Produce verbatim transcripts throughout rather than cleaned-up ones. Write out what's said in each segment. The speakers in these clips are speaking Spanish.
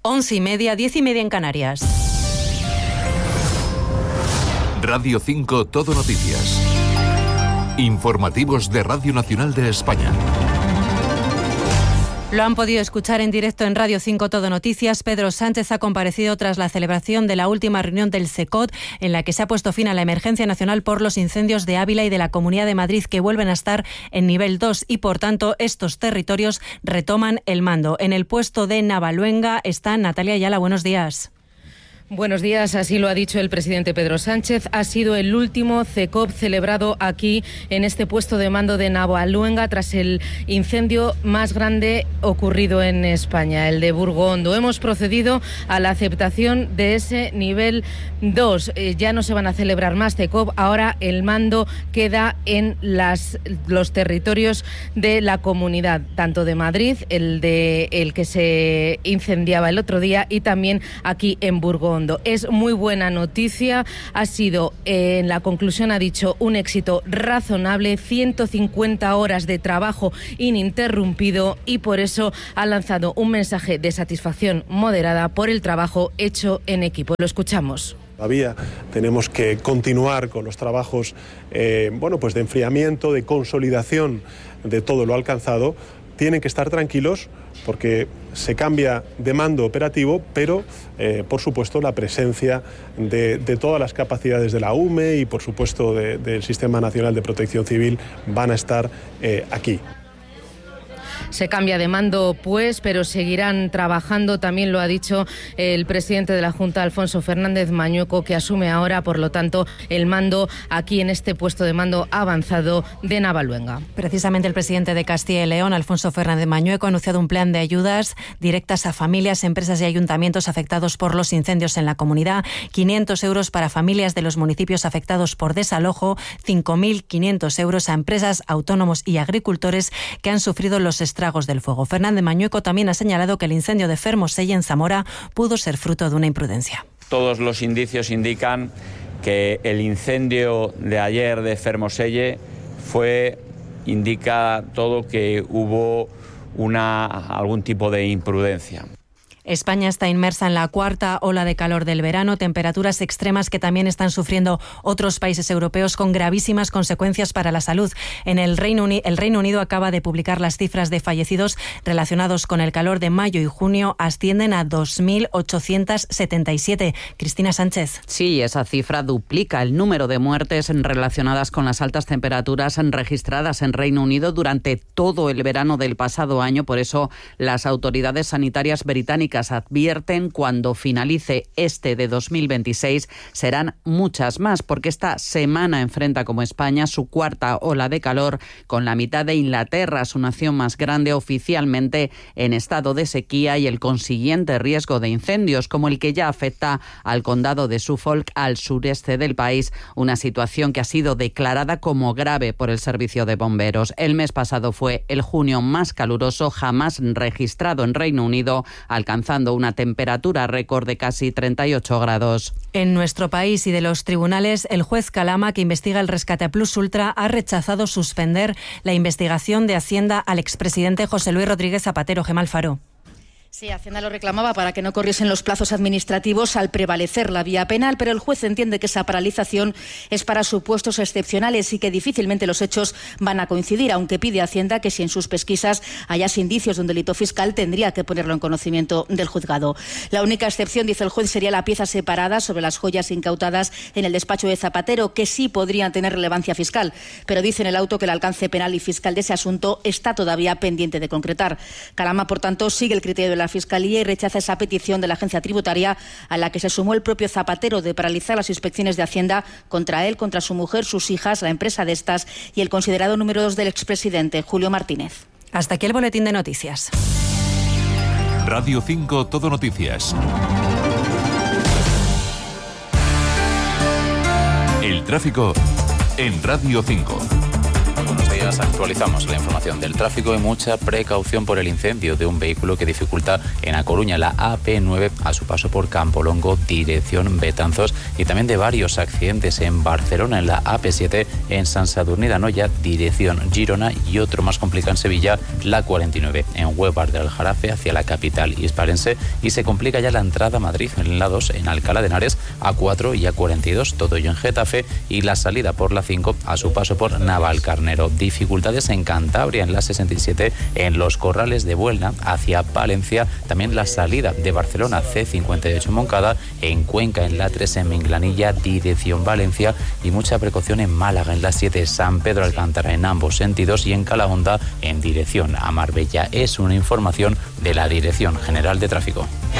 Once y media, diez y media en Canarias. Radio cinco Todo Noticias. Informativos de Radio Nacional de España. Lo han podido escuchar en directo en Radio cinco Todo Noticias. Pedro Sánchez ha comparecido tras la celebración de la última reunión del CECOT, en la que se ha puesto fin a la emergencia nacional por los incendios de Ávila y de la Comunidad de Madrid, que vuelven a estar en nivel dos y, por tanto, estos territorios retoman el mando. En el puesto de Navaluenga está Natalia Ayala. Buenos días. Buenos días, así lo ha dicho el presidente Pedro Sánchez. Ha sido el último CECOP celebrado aquí en este puesto de mando de Navaluenga tras el incendio más grande ocurrido en España, el de Burgo-Hondo. Hemos procedido a la aceptación de ese nivel dos. Eh, ya no se van a celebrar más CECOP, ahora el mando queda en las, los territorios de la comunidad, tanto de Madrid, el, de, el que se incendiaba el otro día, y también aquí en Burgo-Hondo. Es muy buena noticia, ha sido, eh, en la conclusión ha dicho, un éxito razonable, ciento cincuenta horas de trabajo ininterrumpido, y por eso ha lanzado un mensaje de satisfacción moderada por el trabajo hecho en equipo. Lo escuchamos. Todavía tenemos que continuar con los trabajos eh, bueno, pues de enfriamiento, de consolidación de todo lo alcanzado. Tienen que estar tranquilos porque se cambia de mando operativo, pero eh, por supuesto la presencia de, de todas las capacidades de la U M E y por supuesto de, del Sistema Nacional de Protección Civil van a estar eh, aquí. Se cambia de mando, pues, pero seguirán trabajando. También lo ha dicho el presidente de la Junta, Alfonso Fernández Mañueco, que asume ahora, por lo tanto, el mando aquí en este puesto de mando avanzado de Navaluenga. Precisamente el presidente de Castilla y León, Alfonso Fernández Mañueco, ha anunciado un plan de ayudas directas a familias, empresas y ayuntamientos afectados por los incendios en la comunidad. quinientos euros para familias de los municipios afectados por desalojo, cinco mil quinientos euros a empresas, autónomos y agricultores que han sufrido los estragos del fuego. Fernández Mañueco también ha señalado que el incendio de Fermoselle en Zamora pudo ser fruto de una imprudencia. Todos los indicios indican que el incendio de ayer de Fermoselle fue, indica todo que hubo una, algún tipo de imprudencia. España está inmersa en la cuarta ola de calor del verano, temperaturas extremas que también están sufriendo otros países europeos con gravísimas consecuencias para la salud. En el Reino Unido, el Reino Unido acaba de publicar las cifras de fallecidos relacionados con el calor de mayo y junio, ascienden a dos mil ochocientos setenta y siete. Cristina Sánchez. Sí, esa cifra duplica el número de muertes relacionadas con las altas temperaturas registradas en Reino Unido durante todo el verano del pasado año. Por eso las autoridades sanitarias británicas advierten cuando finalice este de dos mil veintiséis serán muchas más, porque esta semana enfrenta como España su cuarta ola de calor, con la mitad de Inglaterra, su nación más grande, oficialmente en estado de sequía, y el consiguiente riesgo de incendios como el que ya afecta al condado de Suffolk, al sureste del país, una situación que ha sido declarada como grave por el servicio de bomberos. El mes pasado fue el junio más caluroso jamás registrado en Reino Unido, alcanzando una temperatura récord de casi treinta y ocho grados. En nuestro país y de los tribunales, el juez Calama, que investiga el rescate a Plus Ultra, ha rechazado suspender la investigación de Hacienda al expresidente José Luis Rodríguez Zapatero. Gemma Alfaro. Sí, Hacienda lo reclamaba para que no corriesen los plazos administrativos al prevalecer la vía penal, pero el juez entiende que esa paralización es para supuestos excepcionales y que difícilmente los hechos van a coincidir, aunque pide a Hacienda que si en sus pesquisas hallase indicios de un delito fiscal tendría que ponerlo en conocimiento del juzgado. La única excepción, dice el juez, sería la pieza separada sobre las joyas incautadas en el despacho de Zapatero, que sí podrían tener relevancia fiscal, pero dice en el auto que el alcance penal y fiscal de ese asunto está todavía pendiente de concretar. Calama, por tanto, sigue el criterio de la Fiscalía y rechaza esa petición de la agencia tributaria, a la que se sumó el propio Zapatero, de paralizar las inspecciones de Hacienda contra él, contra su mujer, sus hijas, la empresa de estas y el considerado número dos del expresidente, Julio Martínez. Hasta aquí el boletín de noticias. Radio cinco Todo Noticias. El tráfico en Radio cinco. Buenos días. días. Actualizamos la información del tráfico y mucha precaución por el incendio de un vehículo que dificulta en A Coruña la A P nueve a su paso por Campolongo, dirección Betanzos, y también de varios accidentes en Barcelona, en la A P siete en San Sadurní d'Anoia, dirección Girona, y otro más complicado en Sevilla, la cuarenta y nueve en Huevar del Aljarafe hacia la capital hispalense, y se complica ya la entrada a Madrid en la dos en Alcalá de Henares, A cuatro y A cuarenta y dos, todo ello en Getafe, y la salida por la cinco a su paso por Navalcarnero. Dificultades en Cantabria en la sesenta y siete en Los Corrales de Buelna hacia Palencia, también la salida de Barcelona C cincuenta y ocho en Moncada, en Cuenca en la tres en Minglanilla, dirección Valencia, y mucha precaución en Málaga en la siete San Pedro Alcántara en ambos sentidos, y en Calahonda en dirección a Marbella. Es una información de la Dirección General de Tráfico.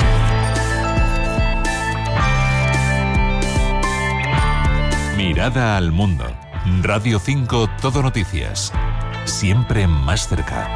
Mirada al mundo. Radio cinco Todo Noticias. Siempre más cerca.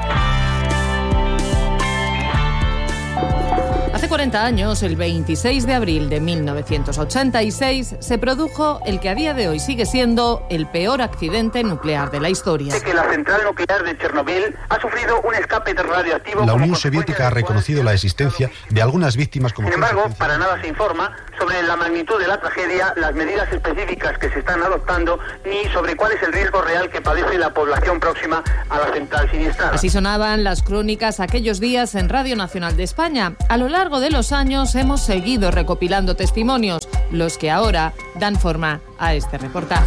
Hace cuarenta años, el veintiséis de abril de mil novecientos ochenta y seis, se produjo el que a día de hoy sigue siendo el peor accidente nuclear de la historia. Que la central nuclear de Chernobyl ha sufrido un escape radioactivo. La Unión Soviética ha reconocido la existencia de algunas víctimas como... Sin embargo, para nada se informa sobre la magnitud de la tragedia, las medidas específicas que se están adoptando, ni sobre cuál es el riesgo real que padece la población próxima a la central siniestrada. Así sonaban las crónicas aquellos días en Radio Nacional de España. A lo largo de los años hemos seguido recopilando testimonios, los que ahora dan forma a este reportaje.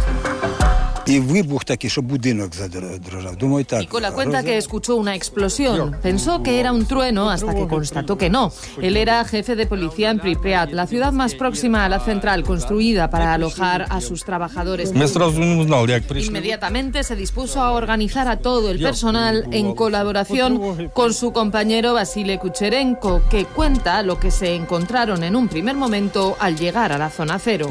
Nicola cuenta que escuchó una explosión. Pensó que era un trueno hasta que constató que no. Él era jefe de policía en Pripyat, la ciudad más próxima a la central construida para alojar a sus trabajadores. Inmediatamente se dispuso a organizar a todo el personal en colaboración con su compañero Vasily Kucherenko, que cuenta lo que se encontraron en un primer momento al llegar a la zona cero.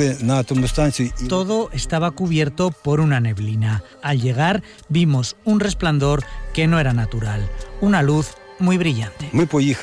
Todo estaba cubierto por una neblina. Al llegar vimos un resplandor que no era natural, una luz muy brillante.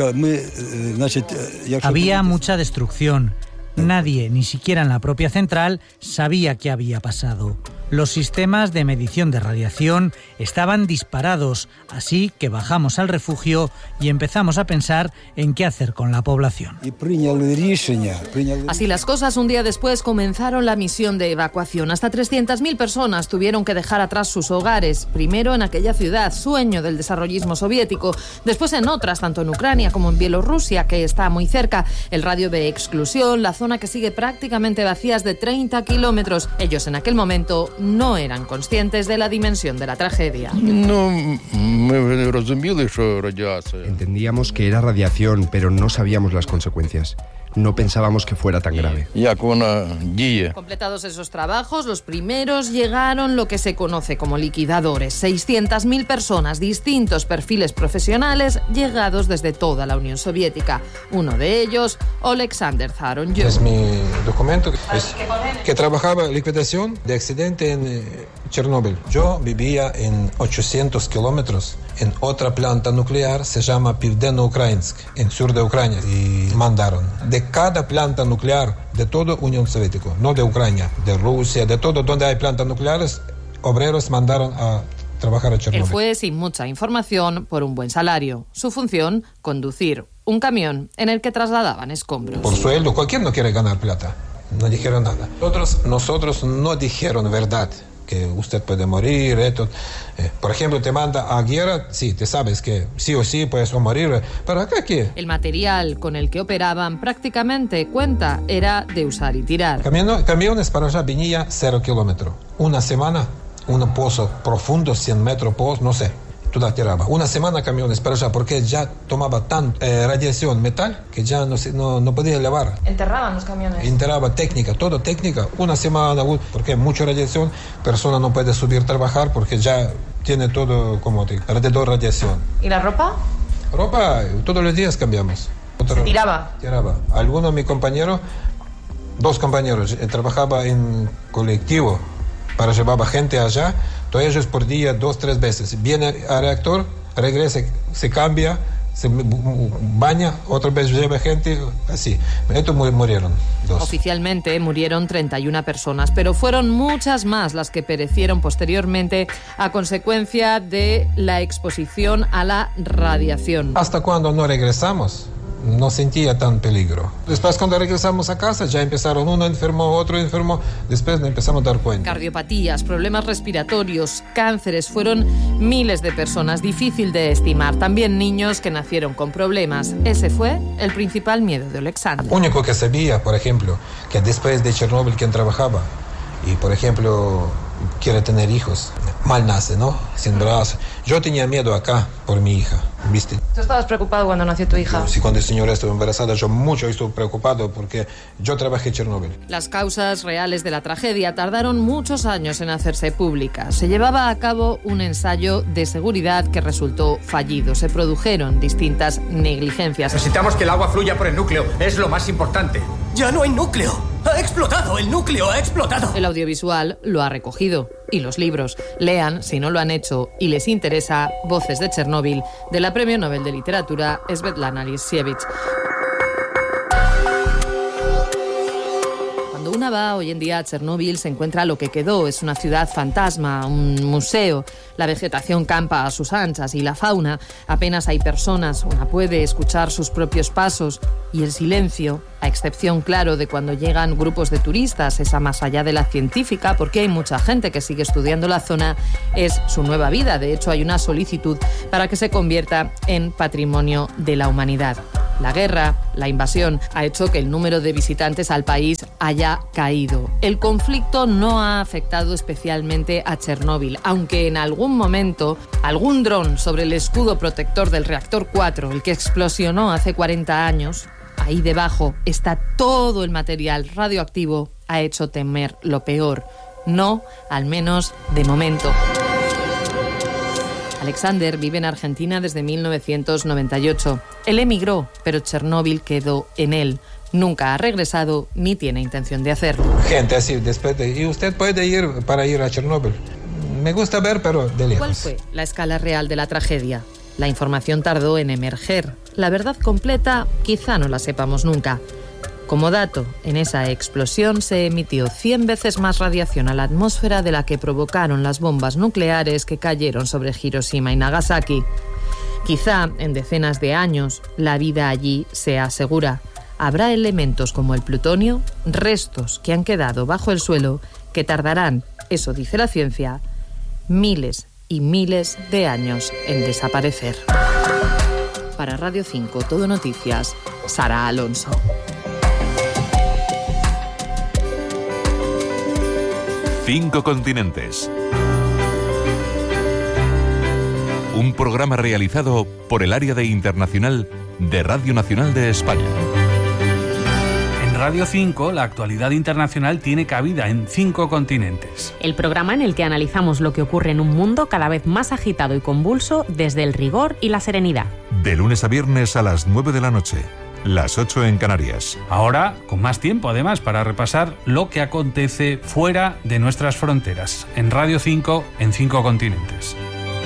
Había mucha destrucción. Nadie, ni siquiera en la propia central, sabía qué había pasado. Los sistemas de medición de radiación estaban disparados, así que bajamos al refugio y empezamos a pensar en qué hacer con la población. Así las cosas, un día después comenzaron la misión de evacuación. Hasta trescientas mil personas tuvieron que dejar atrás sus hogares, primero en aquella ciudad, sueño del desarrollismo soviético, después en otras, tanto en Ucrania como en Bielorrusia, que está muy cerca, el radio de exclusión, la zona que sigue prácticamente vacías de treinta kilómetros. Ellos en aquel momento no eran conscientes de la dimensión de la tragedia. Entendíamos que era radiación, pero no sabíamos las consecuencias. No pensábamos que fuera tan grave. Completados esos trabajos, los primeros llegaron lo que se conoce como liquidadores. seiscientas mil personas, distintos perfiles profesionales, llegados desde toda la Unión Soviética. Uno de ellos, Alexander Zaronjuk. Es mi documento, es que trabajaba en liquidación de accidente en eh, Chernobyl. Yo vivía en ochocientos kilómetros en otra planta nuclear, se llama Pivdeno-Ukrainsk, en sur de Ucrania, y mandaron de cada planta nuclear de toda Unión Soviética, no de Ucrania, de Rusia, de todo donde hay plantas nucleares, obreros mandaron a trabajar a Chernobyl. Él fue sin mucha información por un buen salario. Su función, conducir un camión en el que trasladaban escombros. Por sueldo, cualquiera no quiere ganar plata. No dijeron nada. Nosotros, nosotros no dijeron verdad, que usted puede morir, esto. Eh, por ejemplo, te manda a guerra, sí, te sabes que sí o sí puedes morir, pero acá ¿qué? El material con el que operaban prácticamente, cuenta, era de usar y tirar. Camino, camiones para allá venía cero kilómetros. Una semana, un pozo profundo, cien metros pozo, no sé. Tú la tirabas. Una semana camiones para allá, porque ya tomaba tan eh, radiación metal que ya no, no, no podía elevar. ¿Enterraban los camiones? Enterraba técnica, todo técnica. Una semana, porque mucha radiación, persona no puede subir a trabajar porque ya tiene todo como te, alrededor radiación. ¿Y la ropa? Ropa, todos los días cambiamos. Otro, ¿Se tiraba? Tiraba. Algunos de mis compañeros, dos compañeros, eh, trabajaba en colectivo para llevar gente allá. Todos ellos por día, dos, tres veces. Viene al reactor, regresa, se cambia, se baña, otra vez lleva gente, así. Estos murieron dos. Oficialmente murieron treinta y una personas, pero fueron muchas más las que perecieron posteriormente a consecuencia de la exposición a la radiación. Hasta cuando no regresamos, no sentía tan peligro. Después, cuando regresamos a casa, ya empezaron uno enfermo, otro enfermo, después nos empezamos a dar cuenta. Cardiopatías, problemas respiratorios, cánceres, fueron miles de personas, difícil de estimar. También niños que nacieron con problemas. Ese fue el principal miedo de Alexander. Único que sabía, por ejemplo, que después de Chernóbil quien trabajaba y, por ejemplo, quiere tener hijos, mal nace, ¿no? Sin brazos. Yo tenía miedo acá por mi hija, ¿viste? ¿Tú estabas preocupado cuando nació tu hija? Sí, cuando el señor estuvo embarazada, yo mucho estuve preocupado porque yo trabajé en Chernóbil. Las causas reales de la tragedia tardaron muchos años en hacerse públicas. Se llevaba a cabo un ensayo de seguridad que resultó fallido. Se produjeron distintas negligencias. Necesitamos que el agua fluya por el núcleo. Es lo más importante. ¡Ya no hay núcleo! ¡Ha explotado! ¡El núcleo ha explotado! El audiovisual lo ha recogido. Y los libros. Lean, si no lo han hecho y les interesa, Voces de Chernóbil, de la Premio Nobel de Literatura Svetlana Alexievich. Cuando una va hoy en día a Chernóbil se encuentra lo que quedó. Es una ciudad fantasma, un museo. La vegetación campa a sus anchas y la fauna. Apenas hay personas. Una puede escuchar sus propios pasos. Y el silencio, a excepción, claro, de cuando llegan grupos de turistas, esa más allá de la científica, porque hay mucha gente que sigue estudiando la zona, es su nueva vida. De hecho, hay una solicitud para que se convierta en patrimonio de la humanidad. La guerra, la invasión, ha hecho que el número de visitantes al país haya caído. El conflicto no ha afectado especialmente a Chernóbil, aunque en algún momento algún dron sobre el escudo protector del reactor cuatro, el que explosionó hace cuarenta años, ahí debajo está todo el material radioactivo, ha hecho temer lo peor. No, al menos de momento. Alexander vive en Argentina desde mil novecientos noventa y ocho. Él emigró, pero Chernóbil quedó en él. Nunca ha regresado ni tiene intención de hacerlo. Gente así, después de... ¿Y usted puede ir para ir a Chernóbil? Me gusta ver, pero de lejos. ¿Cuál fue la escala real de la tragedia? La información tardó en emerger. La verdad completa quizá no la sepamos nunca. Como dato, en esa explosión se emitió cien veces más radiación a la atmósfera de la que provocaron las bombas nucleares que cayeron sobre Hiroshima y Nagasaki. Quizá en decenas de años la vida allí sea segura. Habrá elementos como el plutonio, restos que han quedado bajo el suelo, que tardarán, eso dice la ciencia, miles y miles de años en desaparecer. Para Radio cinco, Todo Noticias, Sara Alonso. Cinco continentes. Un programa realizado por el área de internacional de Radio Nacional de España. En Radio cinco, la actualidad internacional tiene cabida en cinco continentes. El programa en el que analizamos lo que ocurre en un mundo cada vez más agitado y convulso desde el rigor y la serenidad. De lunes a viernes a las nueve de la noche. Las ocho en Canarias. Ahora, con más tiempo además para repasar lo que acontece fuera de nuestras fronteras. En Radio cinco, en cinco continentes.